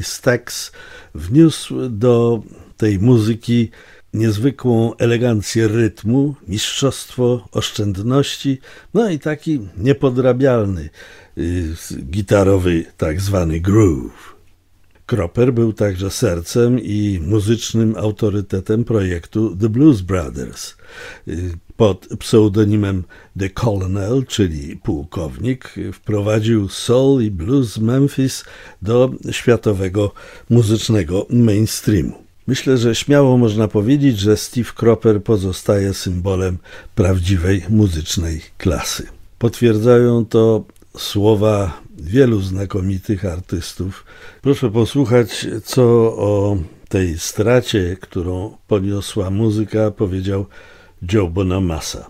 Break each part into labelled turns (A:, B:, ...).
A: Stax wniósł do tej muzyki niezwykłą elegancję rytmu, mistrzostwo oszczędności, no i taki niepodrabialny gitarowy tak zwany groove. Cropper był także sercem i muzycznym autorytetem projektu The Blues Brothers. Pod pseudonimem The Colonel, czyli pułkownik, wprowadził soul i blues Memphis do światowego muzycznego mainstreamu. Myślę, że śmiało można powiedzieć, że Steve Cropper pozostaje symbolem prawdziwej muzycznej klasy. Potwierdzają to słowa wielu znakomitych artystów. Proszę posłuchać, co o tej stracie, którą poniosła muzyka, powiedział Joe Bonamassa.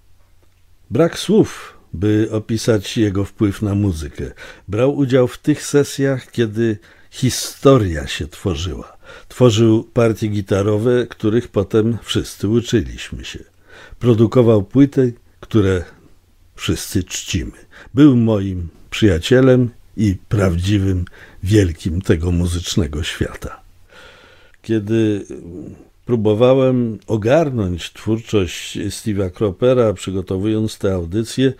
A: Brak słów, by opisać jego wpływ na muzykę. Brał udział w tych sesjach, kiedy historia się tworzyła. Tworzył partie gitarowe, których potem wszyscy uczyliśmy się. Produkował płyty, które wszyscy czcimy. Był moim przyjacielem i prawdziwym wielkim tego muzycznego świata. Kiedy próbowałem ogarnąć twórczość Steve'a Croppera, przygotowując tę audycję,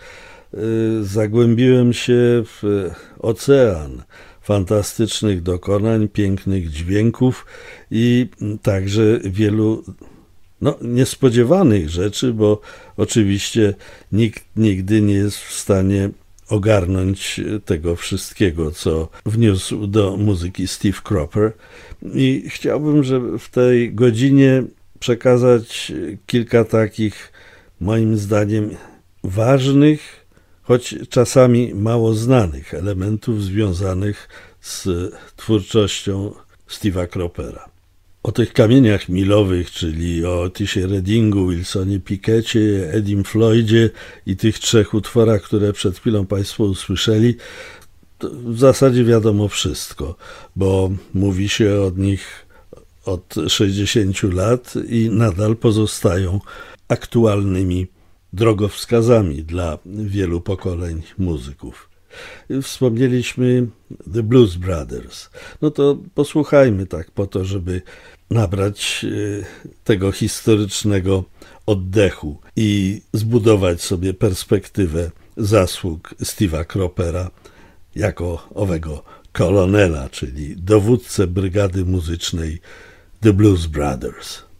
A: zagłębiłem się w ocean fantastycznych dokonań, pięknych dźwięków i także wielu niespodziewanych rzeczy, bo oczywiście nikt nigdy nie jest w stanie ogarnąć tego wszystkiego, co wniósł do muzyki Steve Cropper. I chciałbym, żeby w tej godzinie przekazać kilka takich, moim zdaniem, ważnych, choć czasami mało znanych elementów związanych z twórczością Steve'a Croppera. O tych kamieniach milowych, czyli o Otisie Reddingu, Wilsonie Picketcie, Edim Floydzie i tych trzech utworach, które przed chwilą Państwo usłyszeli, to w zasadzie wiadomo wszystko, bo mówi się o nich od 60 lat i nadal pozostają aktualnymi drogowskazami dla wielu pokoleń muzyków. Wspomnieliśmy The Blues Brothers. No to posłuchajmy tak po to, żeby nabrać tego historycznego oddechu i zbudować sobie perspektywę zasług Steve'a Croppera jako owego kolonela, czyli dowódcę brygady muzycznej The Blues Brothers.